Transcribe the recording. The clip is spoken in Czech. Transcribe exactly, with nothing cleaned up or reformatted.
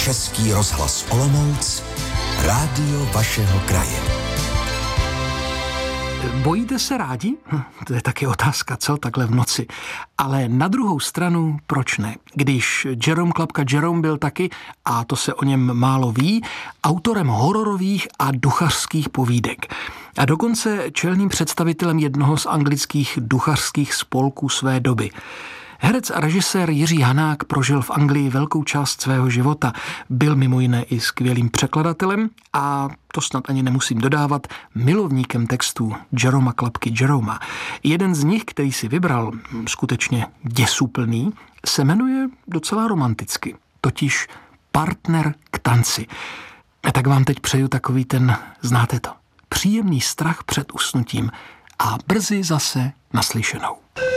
Český rozhlas Olomouc, rádio vašeho kraje. Bojíte se rádi? Hm, to je taky otázka, co takhle v noci. Ale na druhou stranu, proč ne? Když Jerome Klapka Jerome byl taky, a to se o něm málo ví, autorem hororových a duchařských povídek. A dokonce čelným představitelem jednoho z anglických duchařských spolků své doby. Herec a režisér Jiří Hanák prožil v Anglii velkou část svého života. Byl mimo jiné i skvělým překladatelem a to snad ani nemusím dodávat, milovníkem textů Jeroma Klapky Jeroma. Jeden z nich, který si vybral, skutečně děsuplný, se jmenuje docela romanticky, totiž Partner k tanci. A tak vám teď přeju takový ten, znáte to, příjemný strach před usnutím a brzy zase naslyšenou.